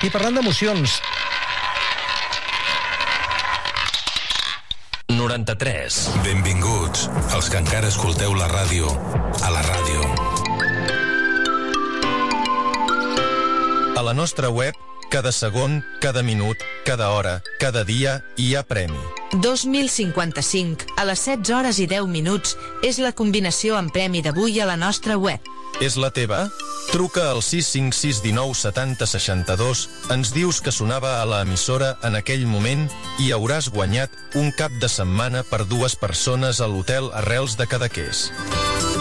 I parlant d'emocions... 93. Benvinguts, els que encara escolteu la ràdio, a la ràdio. A la nostra web, cada segon, cada minut, cada hora, cada dia, hi ha premi. 2055, a les 16 hores i 10 minuts, és la combinació amb premi d'avui a la nostra web. És la teva? Truca al 656 19 70 62, ens dius que sonava a l'emissora en aquell moment i hauràs guanyat un cap de setmana per 2 persones a l'hotel Arrels de Cadaqués.